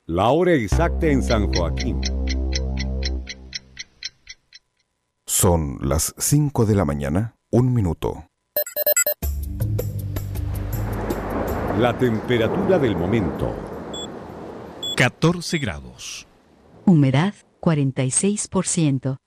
La hora exacta en San Joaquín. Son las 5 de la mañana, 1 minuto. La temperatura del momento. 14 grados. Humedad 46%.